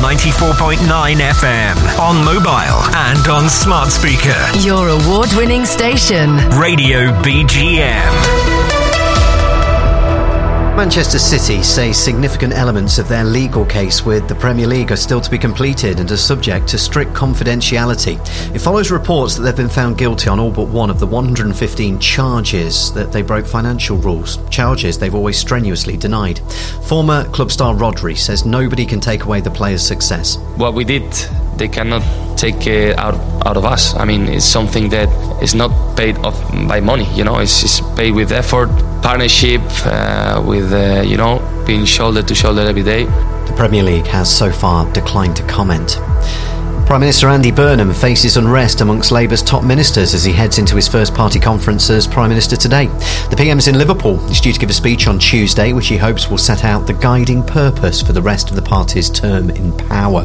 94.9 FM, on mobile and on smart speaker. Your award-winning station. Radio BGM. Manchester City say significant elements of their legal case with the Premier League are still to be completed and are subject to strict confidentiality. It follows reports that they've been found guilty on all but one of the 115 charges that they broke financial rules, charges they've always strenuously denied. Former club star Rodri says nobody can take away the players' success. What we did, they cannot take it out of us. I mean, it's something that is not paid off by money, it's paid with effort, partnership, with being shoulder to shoulder every day. The Premier League has so far declined to comment. Prime Minister Andy Burnham faces unrest amongst Labour's top ministers as he heads into his first party conference as Prime Minister today. The PM's in Liverpool. He's due to give a speech on Tuesday, which he hopes will set out the guiding purpose for the rest of the party's term in power.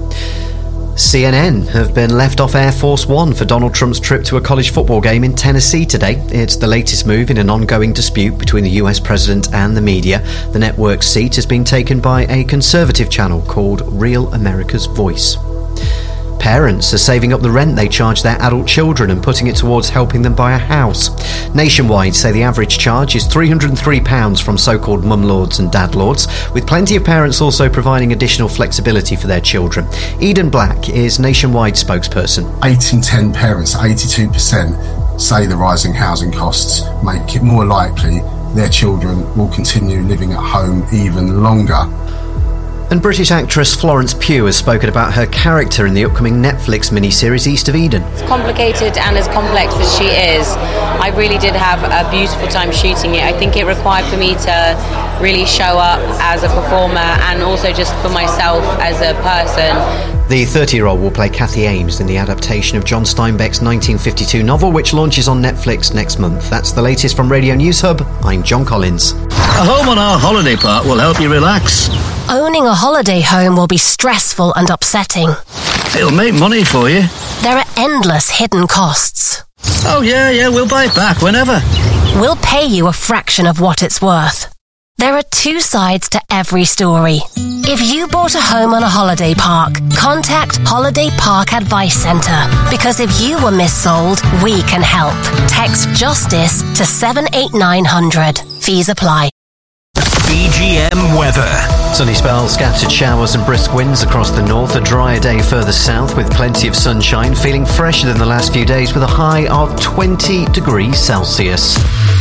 CNN have been left off Air Force One for Donald Trump's trip to a college football game in Tennessee today. It's the latest move in an ongoing dispute between the US president and the media. The network's seat has been taken by a conservative channel called Real America's Voice. Parents are saving up the rent they charge their adult children and putting it towards helping them buy a house. Nationwide say the average charge is £303 from so-called mum lords and dad lords, with plenty of parents also providing additional flexibility for their children. Eden Black is Nationwide spokesperson. 8 in 10 parents, 82%, say the rising housing costs make it more likely their children will continue living at home even longer. And British actress Florence Pugh has spoken about her character in the upcoming Netflix miniseries East of Eden. As complicated and as complex as she is, I really did have a beautiful time shooting it. I think it required for me to really show up as a performer and also just for myself as a person. The 30-year-old will play Kathy Ames in the adaptation of John Steinbeck's 1952 novel, which launches on Netflix next month. That's the latest from Radio News Hub. I'm John Collins. A home on our holiday park will help you relax. Owning a holiday home will be stressful and upsetting. It'll make money for you. There are endless hidden costs. Oh, yeah, we'll buy it back whenever. We'll pay you a fraction of what it's worth. There are two sides to every story. If you bought a home on a holiday park, contact Holiday Park Advice Centre, because if you were missold, we can help. Text JUSTICE to 78900. Fees apply. BGM weather. Sunny spells, scattered showers and brisk winds across the north. A drier day further south with plenty of sunshine. Feeling fresher than the last few days with a high of 20 degrees Celsius.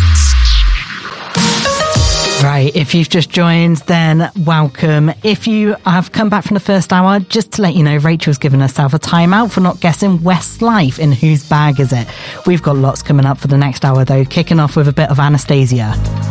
Right, if you've just joined, then welcome. If you have come back from the first hour, just to let you know, Rachel's given herself a timeout for not guessing Westlife in Whose Bag Is It. We've got lots coming up for the next hour, though, kicking off with a bit of Anastasia.